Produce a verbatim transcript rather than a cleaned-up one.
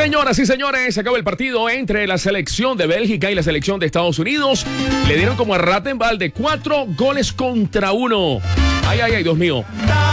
Señoras y señores, se acabó el partido entre la selección de Bélgica y la selección de Estados Unidos. Le dieron como a Rattenball de cuatro goles contra uno. Ay, ay, ay, Dios mío.